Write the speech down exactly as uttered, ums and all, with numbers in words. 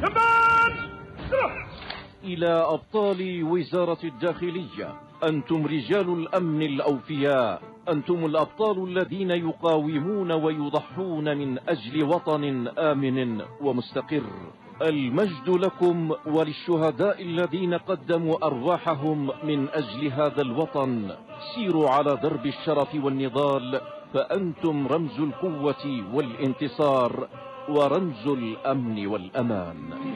إلى أبطال وزارة الداخلية: أنتم رجال الأمن الأوفياء، أنتم الأبطال الذين يقاومون ويضحون من أجل وطن آمن ومستقر. المجد لكم وللشهداء الذين قدموا أرواحهم من أجل هذا الوطن. سيروا على درب الشرف والنضال، فأنتم رمز القوة والانتصار ورمز الأمن والأمان.